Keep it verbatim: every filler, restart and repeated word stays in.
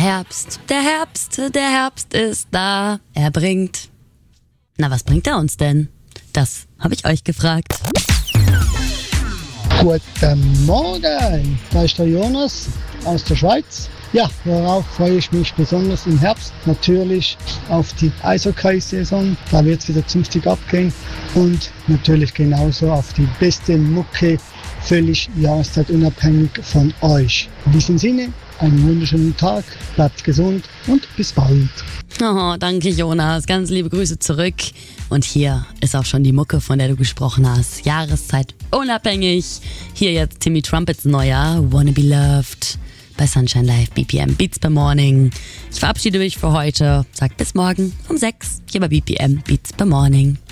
Herbst, der Herbst, der Herbst ist da. Er bringt... Na, was bringt er uns denn? Das habe ich euch gefragt. Guten Morgen, da ist der Jonas aus der Schweiz. Ja, worauf freue ich mich besonders im Herbst? Natürlich auf die Eishockey-Saison, da wird es wieder zünftig abgehen. Und natürlich genauso auf die beste Mucke, völlig jahreszeitunabhängig von euch. In diesem Sinne, einen wunderschönen Tag, bleibt gesund und bis bald. Oh, danke Jonas, ganz liebe Grüße zurück. Und hier ist auch schon die Mucke, von der du gesprochen hast. Jahreszeit unabhängig. Hier jetzt Timmy Trumpets neuer Wanna Be Loved bei Sunshine Live, B P M Beats per Morning. Ich verabschiede mich für heute. Sag bis morgen um sechs hier bei B P M Beats per Morning.